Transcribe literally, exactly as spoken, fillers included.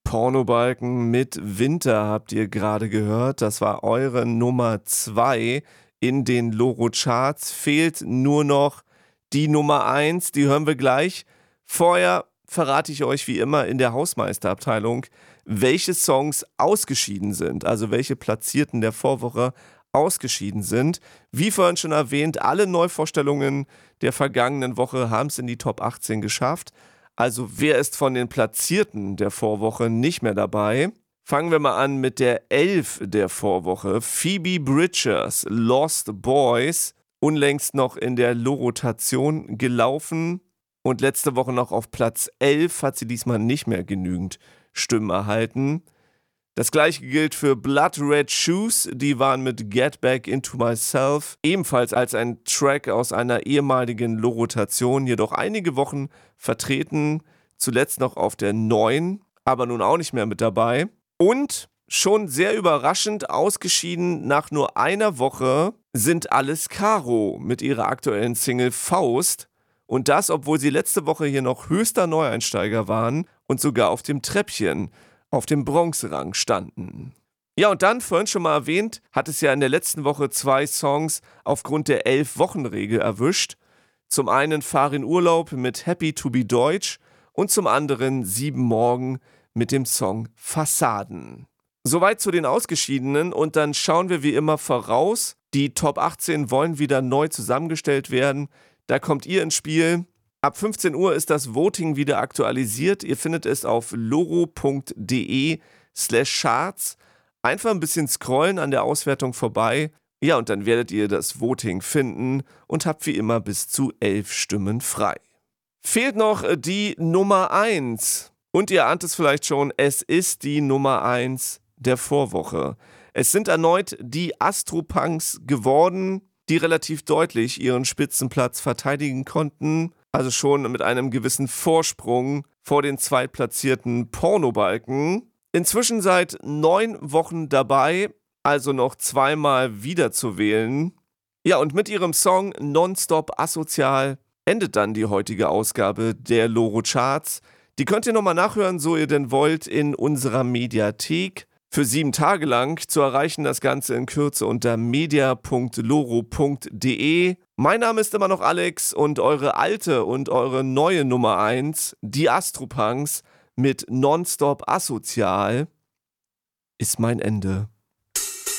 Pornobalken mit Winter habt ihr gerade gehört. Das war eure Nummer zwei in den Loro-Charts. Fehlt nur noch die Nummer eins, die hören wir gleich. Vorher verrate ich euch wie immer in der Hausmeisterabteilung, welche Songs ausgeschieden sind, also welche Platzierten der Vorwoche ausgeschieden sind. Wie vorhin schon erwähnt, alle Neuvorstellungen der vergangenen Woche haben es in die Top achtzehn geschafft. Also wer ist von den Platzierten der Vorwoche nicht mehr dabei? Fangen wir mal an mit der elf der Vorwoche. Phoebe Bridgers, Lost Boys, unlängst noch in der Loro-Tation gelaufen. Und letzte Woche noch auf Platz elf, hat sie diesmal nicht mehr genügend Stimmen erhalten. Das gleiche gilt für Blood Red Shoes, die waren mit Get Back Into Myself ebenfalls als ein Track aus einer ehemaligen Loro-Tation, jedoch einige Wochen vertreten, zuletzt noch auf der neun, aber nun auch nicht mehr mit dabei. Und schon sehr überraschend ausgeschieden nach nur einer Woche sind Alles Caro mit ihrer aktuellen Single Faust. Und das, obwohl sie letzte Woche hier noch höchster Neueinsteiger waren und sogar auf dem Treppchen, auf dem Bronzerang standen. Ja, und dann, vorhin schon mal erwähnt, hat es ja in der letzten Woche zwei Songs aufgrund der elf-Wochen-Regel erwischt. Zum einen Fahr in Urlaub mit Happy to be Deutsch und zum anderen Sieben Morgen mit dem Song Fassaden. Soweit zu den Ausgeschiedenen und dann schauen wir wie immer voraus. Die Top achtzehn wollen wieder neu zusammengestellt werden. Da kommt ihr ins Spiel. Ab fünfzehn Uhr ist das Voting wieder aktualisiert. Ihr findet es auf loro.de slash charts. Einfach ein bisschen scrollen an der Auswertung vorbei. Ja, und dann werdet ihr das Voting finden und habt wie immer bis zu elf Stimmen frei. Fehlt noch die Nummer eins. Und ihr ahnt es vielleicht schon, es ist die Nummer eins der Vorwoche. Es sind erneut die Astropunks geworden, die relativ deutlich ihren Spitzenplatz verteidigen konnten, also schon mit einem gewissen Vorsprung vor den zweitplatzierten Pornobalken. Inzwischen seit neun Wochen dabei, also noch zweimal wieder zu wählen. Ja, und mit ihrem Song Nonstop Asozial endet dann die heutige Ausgabe der Loro-Charts. Die könnt ihr nochmal nachhören, so ihr denn wollt, in unserer Mediathek. Für sieben Tage lang zu erreichen das Ganze in Kürze unter media punkt loro punkt de. Mein Name ist immer noch Alex und eure alte und eure neue Nummer eins, die Astropunks mit Nonstop Asozial, ist mein Ende.